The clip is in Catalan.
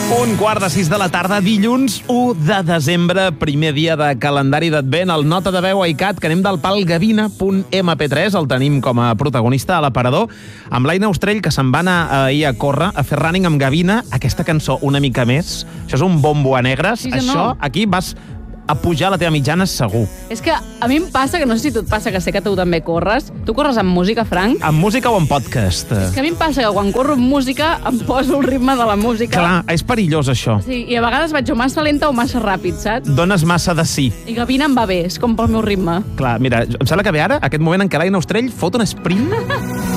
5:15 de la tarda, dilluns 1 de desembre, primer dia de calendari d'Advent. El nota de veu ICAT, que anem del pal Gavina.mp3, el tenim com a protagonista a l'aparador, amb l'Aina Ostrell, que se'n va anar ahir a córrer, a fer running amb Gavina, aquesta cançó una mica més. Això és un bombo a negres. Sí, senyor. Això, aquí vas a pujar la teva mitjana segur. És que a mi em passa, que no sé si tu et passa, que sé que tu també corres. Tu corres amb música, Frank? Amb música o amb podcast? És que a mi em passa que quan corro amb música em poso el ritme de la música. Clar, és perillós, això. Sí, i a vegades vaig o massa lenta o massa ràpid, saps? Dones massa de sí. I Gavina em va bé, és com pel meu ritme. Clar, mira, em sembla que ve ara, aquest moment en què l'Aina Ostrell fot un sprint